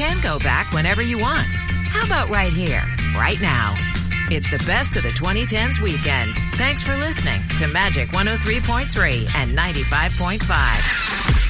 can go back whenever you want. How about right here, right now? It's the best of the 2010s weekend. Thanks for listening to Magic 103.3 and 95.5.